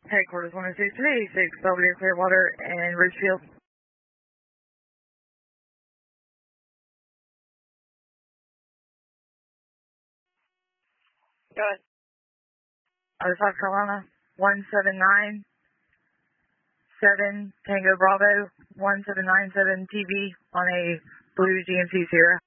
Headquarters 106 Belvedere, Clearwater, and Ridgefield. Go ahead. South Carolina, 1797 Tango Bravo, 1797 TV on a blue GMC Sierra.